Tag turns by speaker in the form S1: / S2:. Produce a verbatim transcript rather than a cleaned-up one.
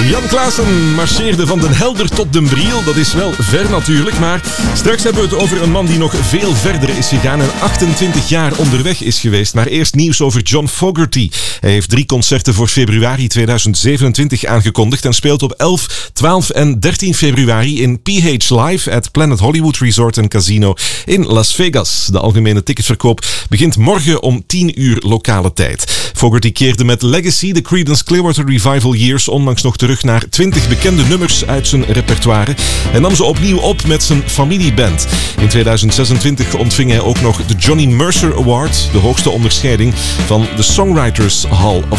S1: Jan Klaassen marcheerde van Den Helder tot Den Briel. Dat is wel ver natuurlijk, maar straks hebben we het over een man die nog veel verder is gegaan en achtentwintig jaar onderweg is geweest. Maar eerst nieuws over John Fogerty. Hij heeft drie concerten voor februari tweeduizend zevenentwintig aangekondigd en speelt op elf, twaalf en dertien februari in P H Live at Planet Hollywood Resort en Casino in Las Vegas. De algemene ticketverkoop begint morgen om tien uur lokale tijd. Fogerty keerde met Legacy, de Creedence Clearwater Revival Years, onlangs nog terug naar twintig bekende nummers uit zijn repertoire en nam ze opnieuw op met zijn familieband. In tweeduizend zesentwintig ontving hij ook nog de Johnny Mercer Award, de hoogste onderscheiding van de Songwriters Hall of